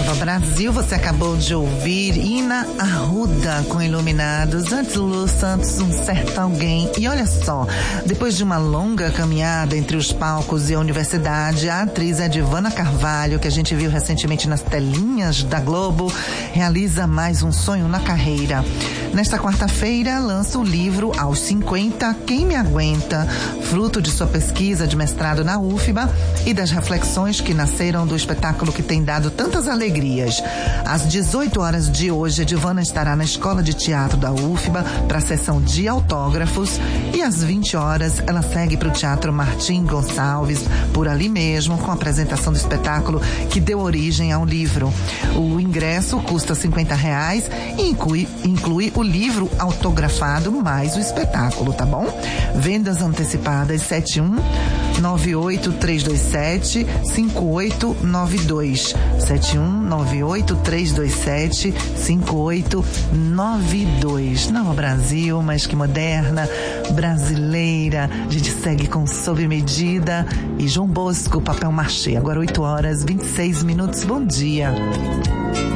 Nova Brasil, você acabou de ouvir Ina Arruda com Iluminados, antes Lu Santos, Um Certo Alguém. E olha só, depois de uma longa caminhada entre os palcos e a universidade, a atriz Edivana Carvalho, que a gente viu recentemente nas telinhas da Globo, realiza mais um sonho na carreira. Nesta quarta-feira, lança o livro Aos 50, Quem Me Aguenta, fruto de sua pesquisa de mestrado na UFBA e das reflexões que nasceram do espetáculo que tem dado tantas alegrias. Às 18 horas de hoje, Edivana estará na Escola de Teatro da UFBA para a sessão de autógrafos e às 20 horas ela segue para o Teatro Martim Gonçalves, por ali mesmo, com a apresentação do espetáculo que deu origem ao livro. O ingresso custa R$50 e inclui o livro autografado mais o espetáculo, tá bom? Vendas antecipadas 71-98-327-5892. 71-98-327-5892. Nova Brasil, mas que moderna, brasileira. A gente segue com Sob Medida e João Bosco, Papel Machê. Agora 8 horas 26 minutos. Bom dia.